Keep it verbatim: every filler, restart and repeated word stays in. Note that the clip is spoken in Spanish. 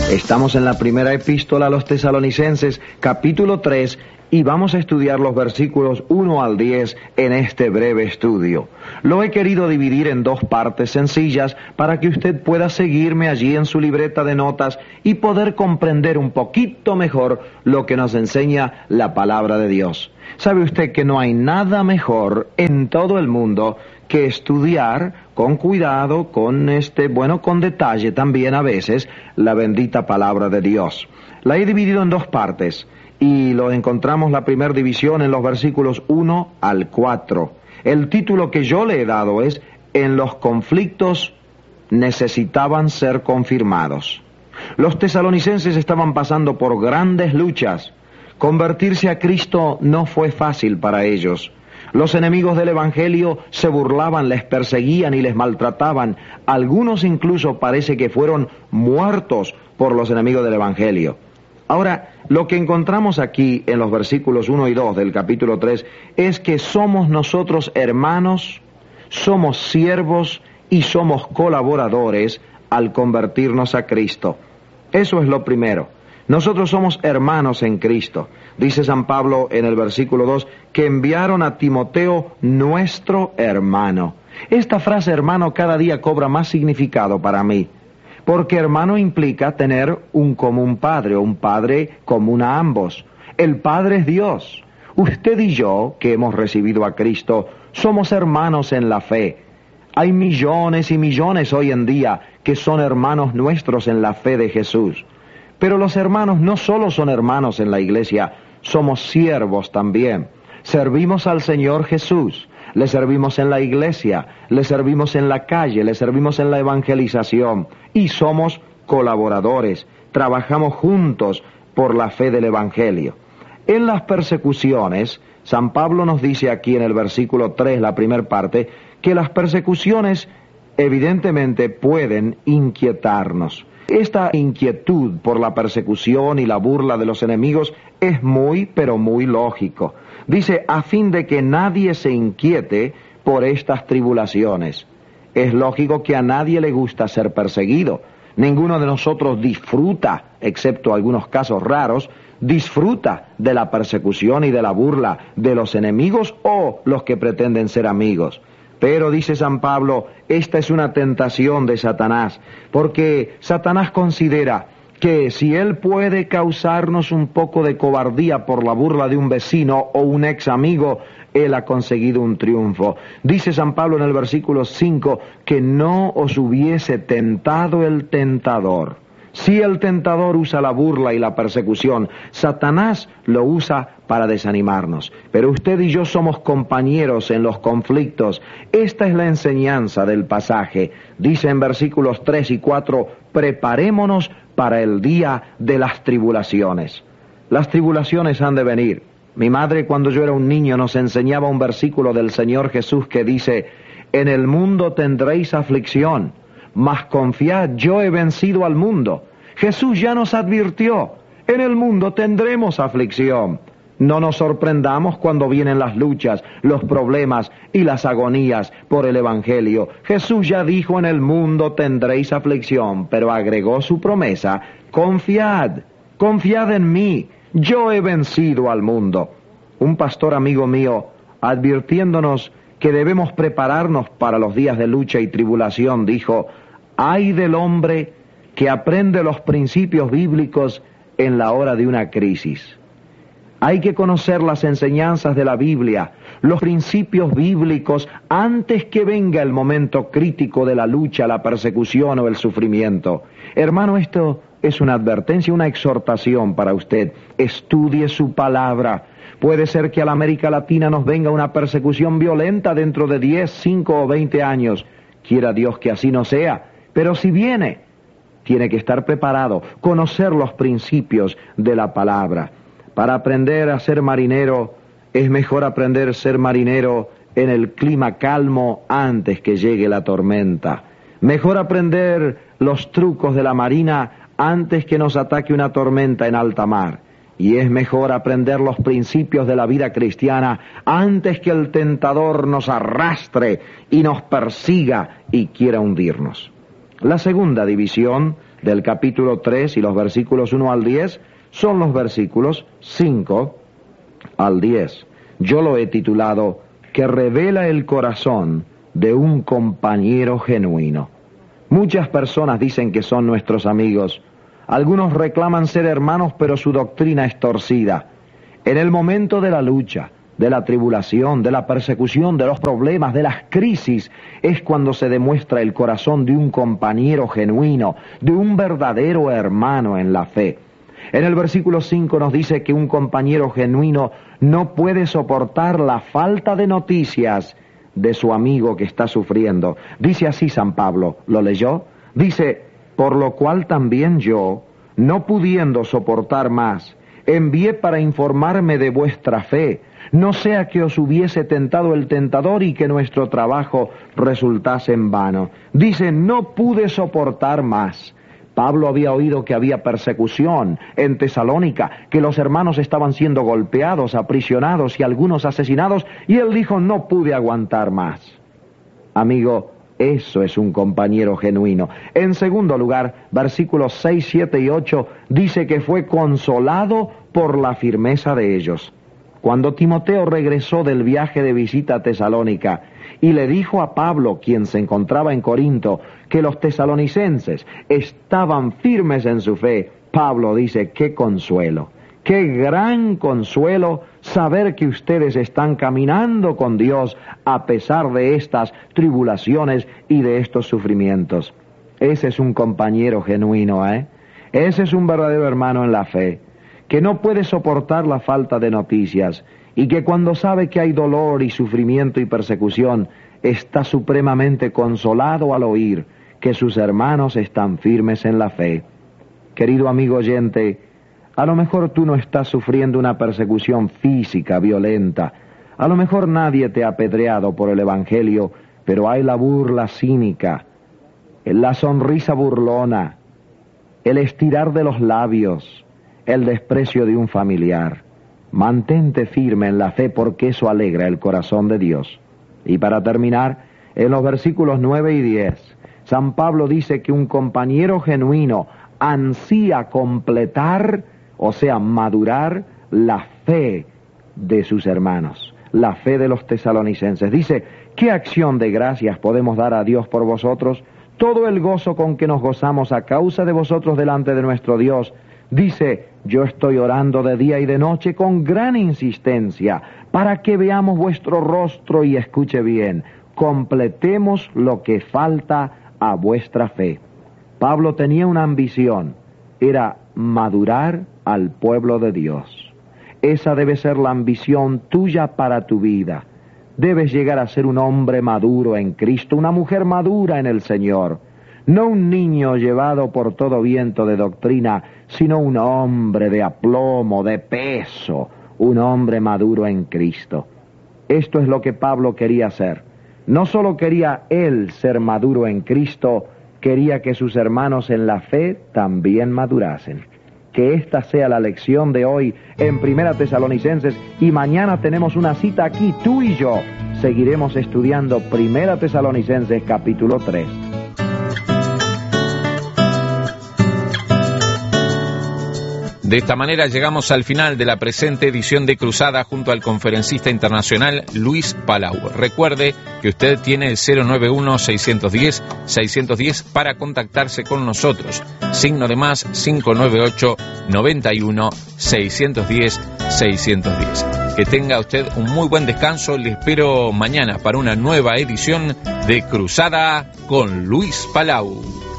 Estamos en la primera epístola a los Tesalonicenses, capítulo tres, y vamos a estudiar los versículos uno al diez en este breve estudio. Lo he querido dividir en dos partes sencillas para que usted pueda seguirme allí en su libreta de notas y poder comprender un poquito mejor lo que nos enseña la palabra de Dios. ¿Sabe usted que no hay nada mejor en todo el mundo que estudiar con cuidado, con este, bueno, con detalle también a veces, la bendita palabra de Dios? La he dividido en dos partes y lo encontramos la primera división en los versículos uno al cuatro. El título que yo le he dado es En los conflictos necesitaban ser confirmados. Los tesalonicenses estaban pasando por grandes luchas. Convertirse a Cristo no fue fácil para ellos. Los enemigos del Evangelio se burlaban, les perseguían y les maltrataban. Algunos incluso parece que fueron muertos por los enemigos del Evangelio. Ahora, lo que encontramos aquí en los versículos uno y dos del capítulo tres es que somos nosotros hermanos, somos siervos y somos colaboradores al convertirnos a Cristo. Eso es lo primero. Nosotros somos hermanos en Cristo. Dice San Pablo en el versículo dos que enviaron a Timoteo nuestro hermano. Esta frase hermano cada día cobra más significado para mí, porque hermano implica tener un común padre, o un padre común a ambos. El Padre es Dios. Usted y yo, que hemos recibido a Cristo, somos hermanos en la fe. Hay millones y millones hoy en día que son hermanos nuestros en la fe de Jesús. Pero los hermanos no solo son hermanos en la iglesia, somos siervos también. Servimos al Señor Jesús, le servimos en la iglesia, le servimos en la calle, le servimos en la evangelización y somos colaboradores, trabajamos juntos por la fe del Evangelio. En las persecuciones, San Pablo nos dice aquí en el versículo tres, la primera parte, que las persecuciones evidentemente pueden inquietarnos. Esta inquietud por la persecución y la burla de los enemigos es muy, pero muy lógico. Dice, a fin de que nadie se inquiete por estas tribulaciones. Es lógico que a nadie le gusta ser perseguido. Ninguno de nosotros disfruta, excepto algunos casos raros, disfruta de la persecución y de la burla de los enemigos o los que pretenden ser amigos. Pero, dice San Pablo, esta es una tentación de Satanás, porque Satanás considera que si él puede causarnos un poco de cobardía por la burla de un vecino o un ex amigo, él ha conseguido un triunfo. Dice San Pablo en el versículo cinco que no os hubiese tentado el tentador. Si el tentador usa la burla y la persecución, Satanás lo usa para desanimarnos. Pero usted y yo somos compañeros en los conflictos. Esta es la enseñanza del pasaje. Dice en versículos tres y cuatro, preparémonos para el día de las tribulaciones. Las tribulaciones han de venir. Mi madre, cuando yo era un niño, nos enseñaba un versículo del Señor Jesús que dice, en el mundo tendréis aflicción, mas confiad, yo he vencido al mundo. Jesús ya nos advirtió, en el mundo tendremos aflicción. No nos sorprendamos cuando vienen las luchas, los problemas y las agonías por el Evangelio. Jesús ya dijo, en el mundo tendréis aflicción, pero agregó su promesa, confiad, confiad en mí, yo he vencido al mundo. Un pastor amigo mío, advirtiéndonos que debemos prepararnos para los días de lucha y tribulación, dijo, ay del hombre que aprende los principios bíblicos en la hora de una crisis. Hay que conocer las enseñanzas de la Biblia, los principios bíblicos, antes que venga el momento crítico de la lucha, la persecución o el sufrimiento. Hermano, esto es una advertencia, una exhortación para usted. Estudie su palabra. Puede ser que a la América Latina nos venga una persecución violenta dentro de diez, cinco o veinte años. Quiera Dios que así no sea. Pero si viene, tiene que estar preparado, conocer los principios de la palabra. Para aprender a ser marinero, es mejor aprender a ser marinero en el clima calmo antes que llegue la tormenta. Mejor aprender los trucos de la marina antes que nos ataque una tormenta en alta mar. Y es mejor aprender los principios de la vida cristiana antes que el tentador nos arrastre y nos persiga y quiera hundirnos. La segunda división del capítulo tres y los versículos uno al diez son los versículos cinco al diez. Yo lo he titulado que revela el corazón de un compañero genuino. Muchas personas dicen que son nuestros amigos. Algunos reclaman ser hermanos, pero su doctrina es torcida. En el momento de la lucha, de la tribulación, de la persecución, de los problemas, de las crisis, es cuando se demuestra el corazón de un compañero genuino, de un verdadero hermano en la fe. En el versículo cinco nos dice que un compañero genuino no puede soportar la falta de noticias de su amigo que está sufriendo. Dice así San Pablo, ¿lo leyó? Dice, por lo cual también yo, no pudiendo soportar más, envié para informarme de vuestra fe, no sea que os hubiese tentado el tentador y que nuestro trabajo resultase en vano. Dice, no pude soportar más. Pablo había oído que había persecución en Tesalónica, que los hermanos estaban siendo golpeados, aprisionados y algunos asesinados, y él dijo, no pude aguantar más. Amigo, eso es un compañero genuino. En segundo lugar, versículos seis, siete y ocho, dice que fue consolado por la firmeza de ellos. Cuando Timoteo regresó del viaje de visita a Tesalónica, y le dijo a Pablo, quien se encontraba en Corinto, que los tesalonicenses estaban firmes en su fe, Pablo dice, qué consuelo, qué gran consuelo saber que ustedes están caminando con Dios a pesar de estas tribulaciones y de estos sufrimientos. Ese es un compañero genuino, ¿eh? Ese es un verdadero hermano en la fe, que no puede soportar la falta de noticias, y que cuando sabe que hay dolor y sufrimiento y persecución, está supremamente consolado al oír que sus hermanos están firmes en la fe. Querido amigo oyente, a lo mejor tú no estás sufriendo una persecución física, violenta. A lo mejor nadie te ha apedreado por el Evangelio, pero hay la burla cínica, la sonrisa burlona, el estirar de los labios, el desprecio de un familiar. Mantente firme en la fe porque eso alegra el corazón de Dios. Y para terminar, en los versículos nueve y diez, San Pablo dice que un compañero genuino ansía completar, o sea, madurar la fe de sus hermanos, la fe de los tesalonicenses. Dice, ¿qué acción de gracias podemos dar a Dios por vosotros? Todo el gozo con que nos gozamos a causa de vosotros delante de nuestro Dios. Dice, yo estoy orando de día y de noche con gran insistencia para que veamos vuestro rostro y escuche bien, completemos lo que falta a vuestra fe. Pablo tenía una ambición, era madurar al pueblo de Dios. Esa debe ser la ambición tuya para tu vida. Debes llegar a ser un hombre maduro en Cristo, una mujer madura en el Señor. No un niño llevado por todo viento de doctrina, sino un hombre de aplomo, de peso, un hombre maduro en Cristo. Esto es lo que Pablo quería hacer. No solo quería él ser maduro en Cristo, quería que sus hermanos en la fe también madurasen. Que esta sea la lección de hoy en Primera Tesalonicenses, y mañana tenemos una cita aquí, tú y yo. Seguiremos estudiando Primera Tesalonicenses capítulo tres. De esta manera llegamos al final de la presente edición de Cruzada junto al conferencista internacional Luis Palau. Recuerde que usted tiene el cero nueve uno, seis uno cero, seis uno cero para contactarse con nosotros. Signo de más cinco nueve ocho, noventa y uno, seiscientos diez, seiscientos diez. Que tenga usted un muy buen descanso. Le espero mañana para una nueva edición de Cruzada con Luis Palau.